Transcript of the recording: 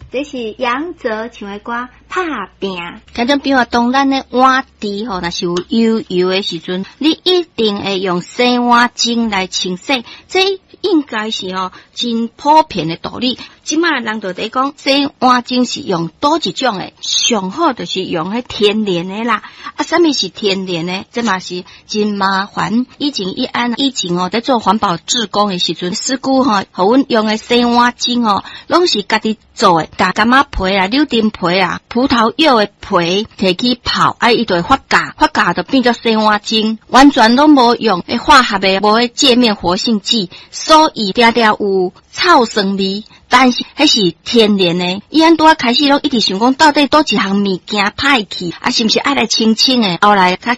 这是杨泽唱的歌拍拼。 听众朋友，当咱的碗池吼，若是有油油的时阵，你一定会用洗碗精来清洗，这应该是真普遍的道理。即马人就在讲洗碗精是用多一种的，上好就是用迄天然的啦。什么是天然的？这嘛是真麻烦。以前在做环保志工的时阵，师姑互阮用的洗碗精拢是家己做的，大柑仔皮啊、柳丁皮啊、葡萄柚的皮摕去泡，伊就会发酵就变做洗碗精，完全都无用化学的，无界面活性剂，所以定定有臭酸味。但是迄是天然的，伊安拄开始拢一直想讲，到底倒一项物件歹去，是毋是爱来清清的？后来较